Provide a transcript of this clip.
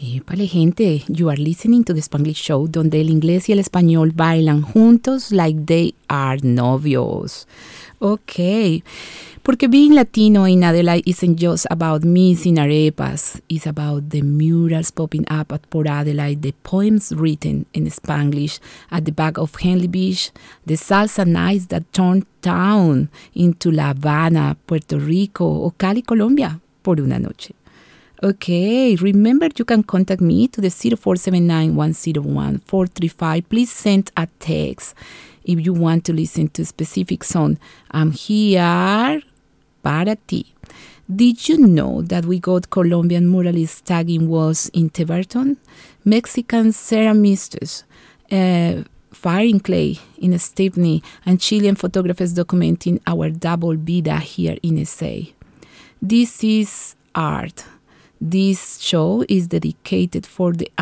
Épale, gente, you are listening to the Spanglish Show, donde el inglés y el español bailan juntos like they are novios. Okay, porque being Latino in Adelaide isn't just about missing arepas. It's about the murals popping up at Port Adelaide, the poems written in Spanglish at the back of Henley Beach, the salsa nights that turned town into La Habana, Puerto Rico, o Cali, Colombia, por una noche. Okay, remember you can contact me to the 0479-101-435. Please send a text if you want to listen to a specific song. I'm here para ti. Did you know that we got Colombian muralists tagging walls in Teverton? Mexican ceramistas firing clay in Stepney, and Chilean photographers documenting our double vida here in SA. This is art. This show is dedicated for the